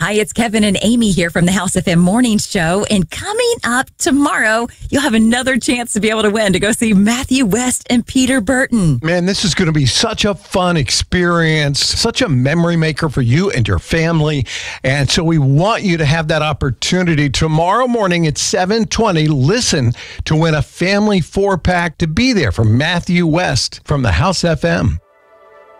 Hi, it's Kevin and Amy here from the House FM Morning Show. And coming up tomorrow, you'll have another chance to be able to win to go see Matthew West and Peter Burton. Man, this is going to be such a fun experience, such a memory maker for you and your family. And so we want you to have that opportunity tomorrow morning at 7:20. Listen to win a family 4-pack to be there for Matthew West from the House FM.